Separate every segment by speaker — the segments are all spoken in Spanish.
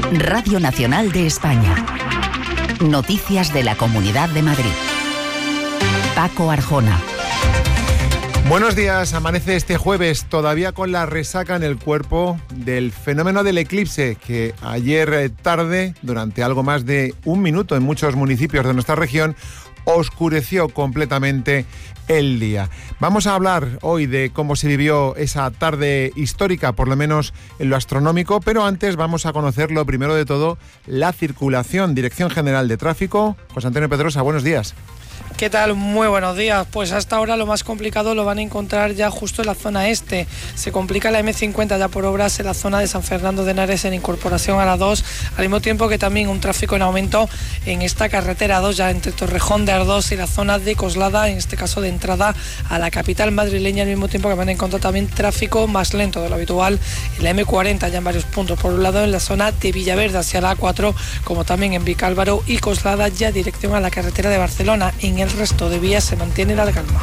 Speaker 1: Radio Nacional de España. Noticias de la Comunidad de Madrid. Paco Arjona.
Speaker 2: Buenos días, amanece este jueves todavía con la resaca en el cuerpo del fenómeno del eclipse que ayer tarde, durante algo más de un minuto en muchos municipios de nuestra región, oscureció completamente el día. Vamos a hablar hoy de cómo se vivió esa tarde histórica, por lo menos en lo astronómico, pero antes vamos a conocer lo primero de todo, la circulación. Dirección General de Tráfico, José Antonio Pedrosa, buenos días.
Speaker 3: ¿Qué tal? Muy buenos días. Pues hasta ahora lo más complicado lo van a encontrar ya justo en la zona este. Se complica la M50 ya por obras en la zona de San Fernando de Henares en incorporación a la 2, al mismo tiempo que también un tráfico en aumento en esta carretera 2 ya entre Torrejón de Ardós y la zona de Coslada, en este caso de entrada a la capital madrileña, al mismo tiempo que van a encontrar también tráfico más lento de lo habitual en la M40 ya en varios puntos. Por un lado en la zona de Villaverde hacia la A4, como también en Vicálvaro y Coslada ya dirección a la carretera de Barcelona. En el resto de vías se mantiene la calma.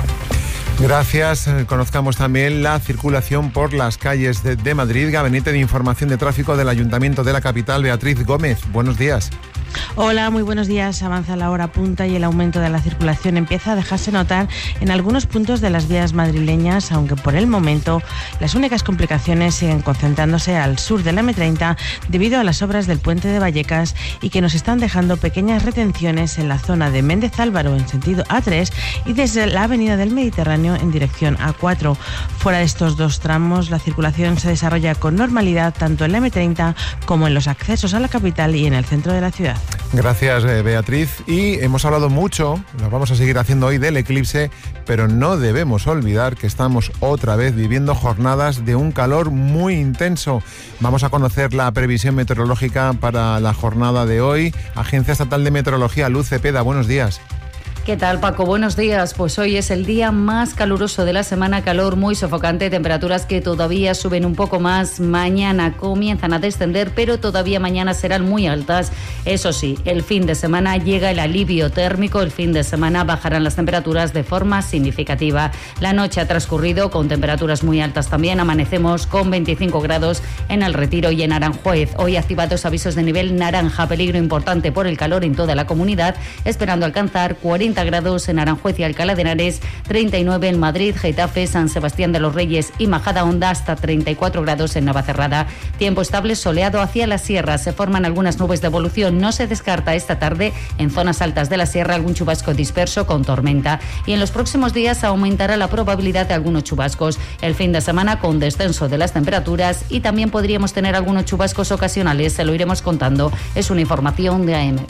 Speaker 2: Gracias. Conozcamos también la circulación por las calles de Madrid. Gabinete de Información de Tráfico del Ayuntamiento de la capital, Beatriz Gómez. Buenos días.
Speaker 4: Hola, muy buenos días. Avanza la hora punta y el aumento de la circulación empieza a dejarse notar en algunos puntos de las vías madrileñas, aunque por el momento las únicas complicaciones siguen concentrándose al sur de la M30 debido a las obras del puente de Vallecas y que nos están dejando pequeñas retenciones en la zona de Méndez Álvaro en sentido A3 y desde la avenida del Mediterráneo en dirección A4. Fuera de estos dos tramos, la circulación se desarrolla con normalidad tanto en la M30 como en los accesos a la capital y en el centro de la ciudad.
Speaker 2: Gracias, Beatriz. Y hemos hablado mucho, lo vamos a seguir haciendo hoy, del eclipse, pero no debemos olvidar que estamos otra vez viviendo jornadas de un calor muy intenso. Vamos a conocer la previsión meteorológica para la jornada de hoy. Agencia Estatal de Meteorología, Luz Cepeda, buenos días.
Speaker 5: ¿Qué tal, Paco? Buenos días. Pues hoy es el día más caluroso de la semana, calor muy sofocante, temperaturas que todavía suben un poco más. Mañana comienzan a descender, pero todavía mañana serán muy altas. Eso sí, el fin de semana llega el alivio térmico, el fin de semana bajarán las temperaturas de forma significativa. La noche ha transcurrido con temperaturas muy altas también, amanecemos con 25 grados en El Retiro y en Aranjuez. Hoy activados avisos de nivel naranja, peligro importante por el calor en toda la comunidad, esperando alcanzar 40 grados en Aranjuez y Alcalá de Henares, 39 en Madrid, Getafe, San Sebastián de los Reyes y Majadahonda, hasta 34 grados en Navacerrada. Tiempo estable soleado hacia la sierra, se forman algunas nubes de evolución, no se descarta esta tarde en zonas altas de la sierra algún chubasco disperso con tormenta y en los próximos días aumentará la probabilidad de algunos chubascos. El fin de semana con descenso de las temperaturas y también podríamos tener algunos chubascos ocasionales, se lo iremos contando. Es una información de AEMET.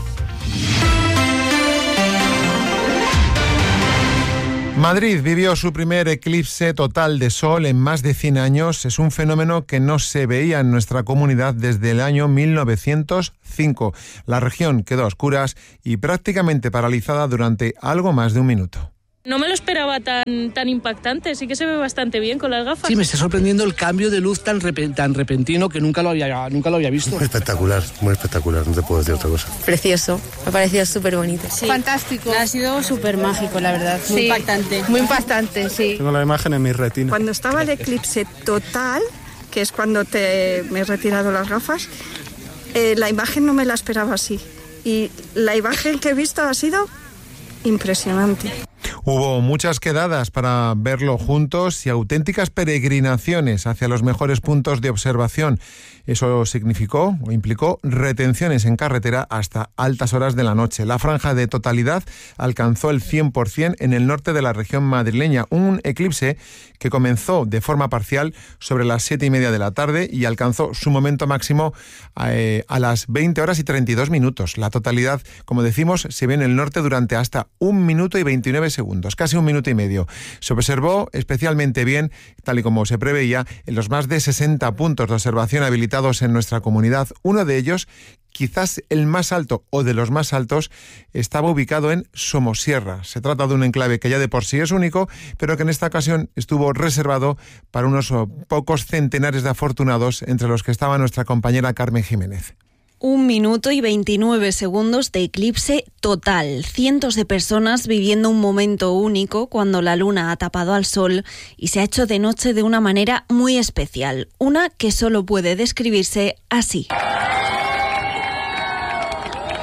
Speaker 2: Madrid vivió su primer eclipse total de sol en más de 100 años. Es un fenómeno que no se veía en nuestra comunidad desde el año 1905. La región quedó a oscuras y prácticamente paralizada durante algo más de un minuto.
Speaker 6: No me lo esperaba tan impactante, sí que se ve bastante bien con las gafas.
Speaker 7: Sí, me está sorprendiendo el cambio de luz tan repentino que nunca lo había visto.
Speaker 8: Muy espectacular, no te puedo decir otra cosa.
Speaker 9: Precioso, me ha parecido súper bonito.
Speaker 10: Sí. Fantástico.
Speaker 9: Ha sido súper mágico, la verdad.
Speaker 10: Muy impactante.
Speaker 9: Muy impactante, sí.
Speaker 11: Tengo la imagen en mi retina.
Speaker 12: Cuando estaba el eclipse total, que es cuando me he retirado las gafas, la imagen no me la esperaba así. Y la imagen que he visto ha sido impresionante.
Speaker 2: Hubo muchas quedadas para verlo juntos y auténticas peregrinaciones hacia los mejores puntos de observación. Eso significó o implicó retenciones en carretera hasta altas horas de la noche. La franja de totalidad alcanzó el 100% en el norte de la región madrileña. Un eclipse que comenzó de forma parcial sobre las 7:30 de la tarde y alcanzó su momento máximo a las 20 horas y 32 minutos. La totalidad, como decimos, se ve en el norte durante hasta 1 minuto y 29 segundos, casi 1 minuto y medio. Se observó especialmente bien, tal y como se preveía, en los más de 60 puntos de observación habilitados en nuestra comunidad. Uno de ellos, quizás el más alto o de los más altos, estaba ubicado en Somosierra. Se trata de un enclave que ya de por sí es único, pero que en esta ocasión estuvo reservado para unos pocos centenares de afortunados, entre los que estaba nuestra compañera Carmen Jiménez.
Speaker 13: 1 minuto y 29 segundos de eclipse total. Cientos de personas viviendo un momento único cuando la luna ha tapado al sol y se ha hecho de noche de una manera muy especial. Una que solo puede describirse así.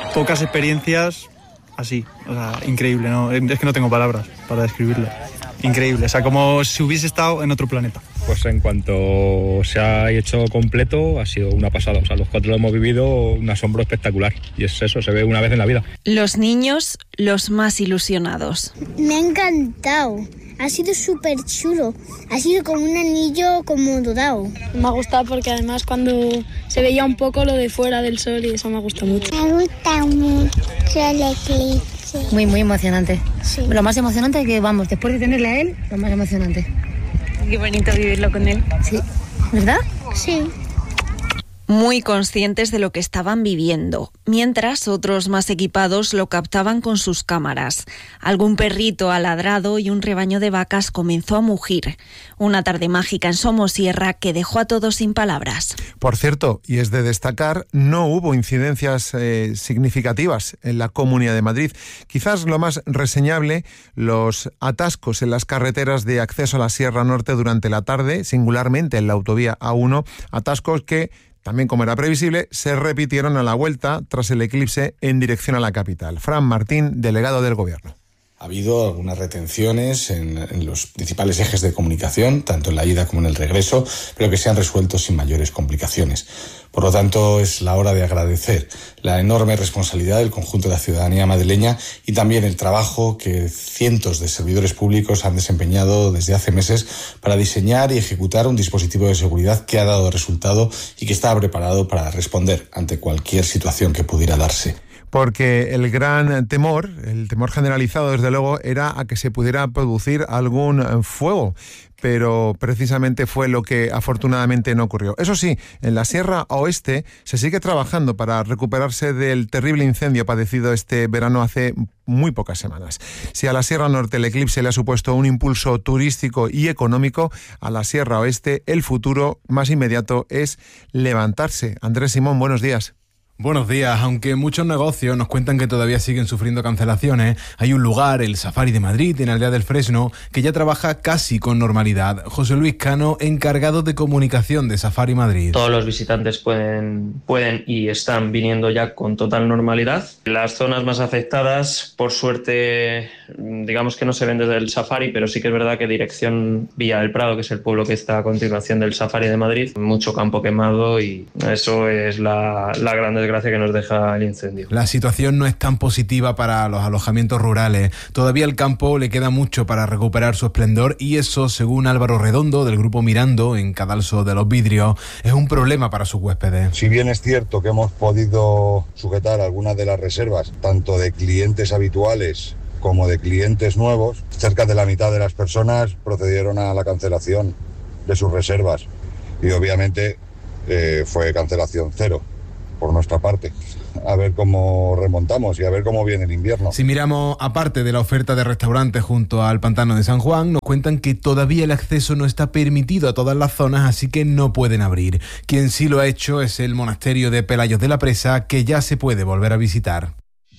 Speaker 10: pocas experiencias así, o sea, increíble, ¿no? Es que no tengo palabras para describirlo. Increíble, o sea, como si hubiese estado en otro planeta.
Speaker 11: Pues en cuanto se ha hecho completo, ha sido una pasada. O sea, los 4 lo hemos vivido un asombro espectacular. Y es eso, se ve una vez en la vida.
Speaker 13: Los niños, los más ilusionados.
Speaker 14: Me ha encantado. Ha sido súper chulo. Ha sido como un anillo como dorado.
Speaker 15: Me ha gustado porque además cuando se veía un poco lo de fuera del sol y eso me gusta mucho.
Speaker 14: Me gusta mucho el eclipse.
Speaker 16: Muy, muy emocionante.
Speaker 14: Sí.
Speaker 16: Lo más emocionante que, vamos, después de tenerle a él, lo más emocionante.
Speaker 9: Qué bonito vivirlo con él.
Speaker 16: Sí. ¿Verdad?
Speaker 14: Sí.
Speaker 13: Muy conscientes de lo que estaban viviendo, mientras otros más equipados lo captaban con sus cámaras. Algún perrito ha ladrado y un rebaño de vacas comenzó a mugir. Una tarde mágica en Somosierra que dejó a todos sin palabras.
Speaker 2: Por cierto, y es de destacar, no hubo incidencias significativas en la Comunidad de Madrid. Quizás lo más reseñable, los atascos en las carreteras de acceso a la Sierra Norte durante la tarde, singularmente en la autovía A1, atascos que, también como era previsible, se repitieron a la vuelta tras el eclipse en dirección a la capital. Fran Martín, delegado del Gobierno.
Speaker 17: Ha habido algunas retenciones en los principales ejes de comunicación, tanto en la ida como en el regreso, pero que se han resuelto sin mayores complicaciones. Por lo tanto, es la hora de agradecer la enorme responsabilidad del conjunto de la ciudadanía madrileña y también el trabajo que cientos de servidores públicos han desempeñado desde hace meses para diseñar y ejecutar un dispositivo de seguridad que ha dado resultado y que está preparado para responder ante cualquier situación que pudiera darse.
Speaker 2: Porque el gran temor, el temor generalizado desde luego, era a que se pudiera producir algún fuego, pero precisamente fue lo que afortunadamente no ocurrió. Eso sí, en la Sierra Oeste se sigue trabajando para recuperarse del terrible incendio padecido este verano hace muy pocas semanas. Si a la Sierra Norte el eclipse le ha supuesto un impulso turístico y económico, a la Sierra Oeste el futuro más inmediato es levantarse. Andrés Simón, buenos días.
Speaker 18: Buenos días. Aunque muchos negocios nos cuentan que todavía siguen sufriendo cancelaciones, hay un lugar, el Safari de Madrid, en Aldea del Fresno, que ya trabaja casi con normalidad. José Luis Cano, encargado de comunicación de Safari Madrid.
Speaker 19: Todos los visitantes pueden y están viniendo ya con total normalidad. Las zonas más afectadas, por suerte, digamos que no se ven desde el Safari, pero sí que es verdad que dirección Villa del Prado, que es el pueblo que está a continuación del Safari de Madrid, mucho campo quemado y eso es la gran desgracia que nos deja el incendio.
Speaker 18: La situación no es tan positiva para los alojamientos rurales. Todavía al campo le queda mucho para recuperar su esplendor y eso, según Álvaro Redondo, del grupo Mirando, en Cadalso de los Vidrios, es un problema para sus huéspedes.
Speaker 20: Si bien es cierto que hemos podido sujetar algunas de las reservas, tanto de clientes habituales como de clientes nuevos, cerca de la mitad de las personas procedieron a la cancelación de sus reservas y obviamente fue cancelación cero por nuestra parte. A ver cómo remontamos y a ver cómo viene el invierno.
Speaker 18: Si miramos aparte de la oferta de restaurantes junto al Pantano de San Juan, nos cuentan que todavía el acceso no está permitido a todas las zonas, así que no pueden abrir. Quien sí lo ha hecho es el monasterio de Pelayos de la Presa, que ya se puede volver a visitar.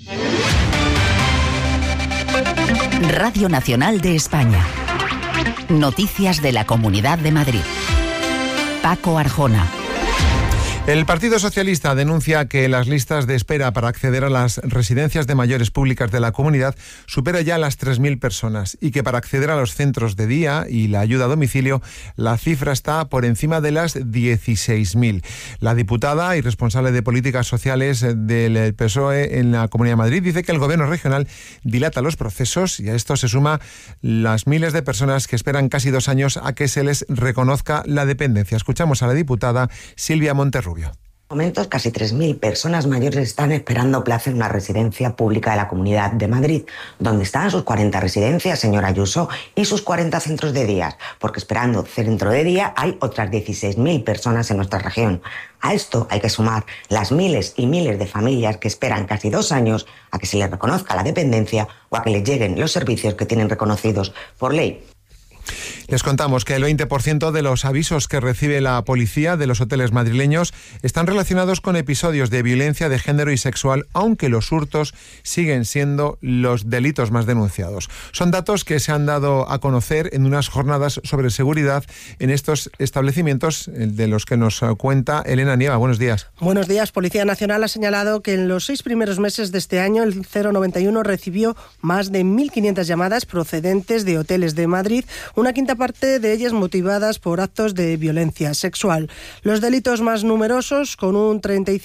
Speaker 1: Radio Nacional de España. Noticias de la Comunidad de Madrid. Paco Arjona.
Speaker 2: El Partido Socialista denuncia que las listas de espera para acceder a las residencias de mayores públicas de la comunidad supera ya las 3.000 personas y que para acceder a los centros de día y la ayuda a domicilio la cifra está por encima de las 16.000. La diputada y responsable de políticas sociales del PSOE en la Comunidad de Madrid dice que el gobierno regional dilata los procesos y a esto se suma las miles de personas que esperan casi 2 años a que se les reconozca la dependencia. Escuchamos a la diputada Silvia Monterrubio.
Speaker 21: En momentos, casi 3.000 personas mayores están esperando plaza en una residencia pública de la Comunidad de Madrid, donde están sus 40 residencias, señora Ayuso, y sus 40 centros de día, porque esperando centro de día hay otras 16.000 personas en nuestra región. A esto hay que sumar las miles y miles de familias que esperan casi 2 años a que se les reconozca la dependencia o a que les lleguen los servicios que tienen reconocidos por ley.
Speaker 2: Les contamos que el 20% de los avisos que recibe la policía de los hoteles madrileños están relacionados con episodios de violencia de género y sexual, aunque los hurtos siguen siendo los delitos más denunciados. Son datos que se han dado a conocer en unas jornadas sobre seguridad en estos establecimientos, de los que nos cuenta Elena Nieva. Buenos días.
Speaker 3: Buenos días. Policía Nacional ha señalado que en los 6 primeros meses de este año el 091 recibió más de 1.500 llamadas procedentes de hoteles de Madrid, una quinta parte de ellas motivadas por actos de violencia sexual. Los delitos más numerosos, con un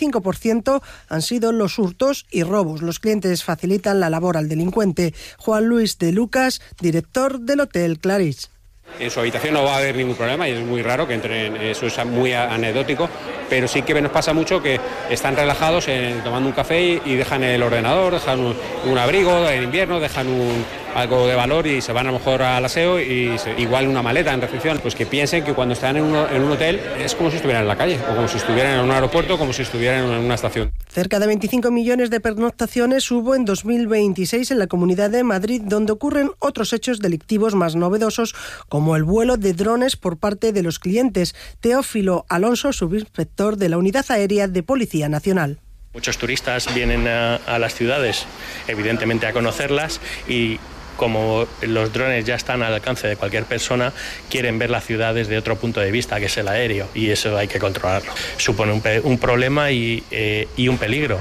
Speaker 3: 35%, han sido los hurtos y robos. Los clientes facilitan la labor al delincuente. Juan Luis de Lucas, director del Hotel Clarís.
Speaker 22: En su habitación no va a haber ningún problema y es muy raro que entren, eso es muy anecdótico, pero sí que nos pasa mucho que están relajados tomando un café y dejan el ordenador, dejan un abrigo en invierno, dejan algo de valor y se van a lo mejor al aseo y igual una maleta en recepción. Pues que piensen que cuando están en un hotel es como si estuvieran en la calle, o como si estuvieran en un aeropuerto, como si estuvieran en una estación.
Speaker 3: Cerca de 25 millones de pernoctaciones hubo en 2026 en la Comunidad de Madrid, donde ocurren otros hechos delictivos más novedosos, como el vuelo de drones por parte de los clientes. Teófilo Alonso, subinspector de la Unidad Aérea de Policía Nacional.
Speaker 23: Muchos turistas vienen a las ciudades, evidentemente a conocerlas, y como los drones ya están al alcance de cualquier persona, quieren ver la ciudad desde otro punto de vista, que es el aéreo, y eso hay que controlarlo. Supone un problema y un peligro.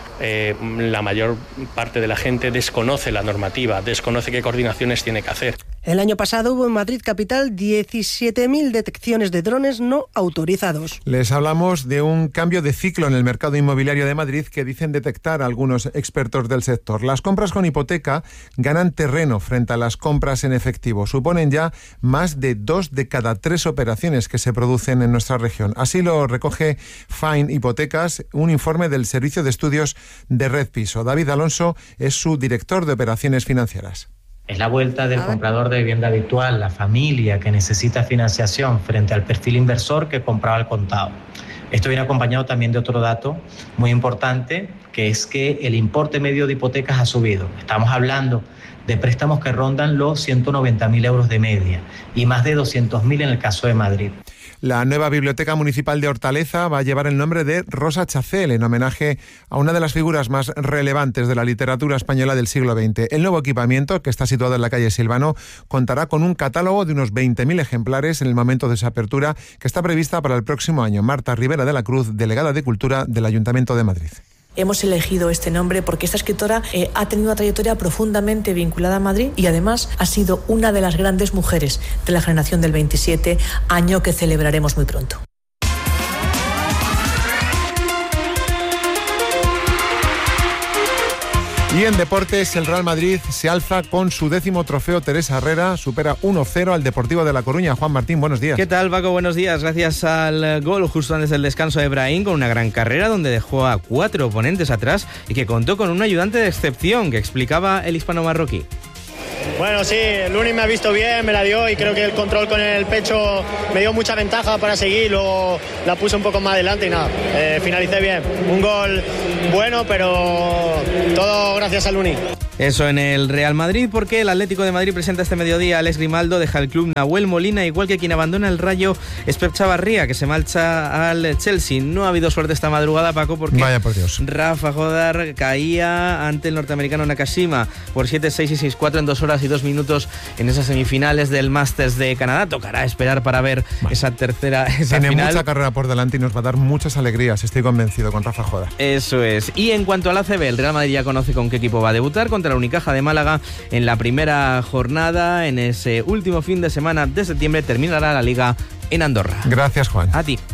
Speaker 23: La mayor parte de la gente desconoce la normativa, desconoce qué coordinaciones tiene que hacer.
Speaker 3: El año pasado hubo en Madrid capital 17.000 detecciones de drones no autorizados.
Speaker 2: Les hablamos de un cambio de ciclo en el mercado inmobiliario de Madrid que dicen detectar algunos expertos del sector. Las compras con hipoteca ganan terreno frente a las compras en efectivo. Suponen ya más de 2 de cada 3 operaciones que se producen en nuestra región. Así lo recoge Fine Hipotecas, un informe del Servicio de Estudios de Red Piso. David Alonso es su director de operaciones financieras.
Speaker 24: Es la vuelta del comprador de vivienda habitual, la familia que necesita financiación frente al perfil inversor que compraba al contado. Esto viene acompañado también de otro dato muy importante, que es que el importe medio de hipotecas ha subido. Estamos hablando de préstamos que rondan los 190.000 euros de media y más de 200.000 en el caso de Madrid.
Speaker 2: La nueva Biblioteca Municipal de Hortaleza va a llevar el nombre de Rosa Chacel, en homenaje a una de las figuras más relevantes de la literatura española del siglo XX. El nuevo equipamiento, que está situado en la calle Silvano, contará con un catálogo de unos 20.000 ejemplares en el momento de su apertura, que está prevista para el próximo año. Marta Rivera de la Cruz, delegada de Cultura del Ayuntamiento de Madrid.
Speaker 25: Hemos elegido este nombre porque esta escritora ha tenido una trayectoria profundamente vinculada a Madrid y además ha sido una de las grandes mujeres de la generación del 27, año que celebraremos muy pronto.
Speaker 2: Y en deportes, el Real Madrid se alza con su 10º trofeo Teresa Herrera, supera 1-0 al Deportivo de La Coruña. Juan Martín, buenos días.
Speaker 26: ¿Qué tal, Paco? Buenos días. Gracias al gol justo antes del descanso de Brahim, con una gran carrera donde dejó a 4 oponentes atrás y que contó con un ayudante de excepción, que explicaba el hispano-marroquí.
Speaker 27: Bueno, sí, Luni me ha visto bien, me la dio y creo que el control con el pecho me dio mucha ventaja para seguir, luego la puse un poco más adelante y nada, finalicé bien. Un gol bueno, pero todo gracias a Luni.
Speaker 26: Eso en el Real Madrid, porque el Atlético de Madrid presenta este mediodía a Alex Grimaldo, deja el club Nahuel Molina, igual que quien abandona el Rayo es Pep Chavarría, que se marcha al Chelsea. No ha habido suerte esta madrugada, Paco, porque
Speaker 2: vaya por Dios.
Speaker 26: Rafa Jodar caía ante el norteamericano Nakashima por 7-6 y 6-4 en 2 horas y 2 minutos en esas semifinales del Masters de Canadá. Tocará esperar para ver esa tercera
Speaker 2: Tiene
Speaker 26: final.
Speaker 2: Mucha carrera por delante y nos va a dar muchas alegrías, estoy convencido, con Rafa Jodar.
Speaker 26: Eso es. Y en cuanto al ACB, el Real Madrid ya conoce con qué equipo va a debutar, contra la Unicaja de Málaga en la primera jornada. En ese último fin de semana de septiembre terminará la Liga en Andorra.
Speaker 2: Gracias, Juan.
Speaker 26: A ti.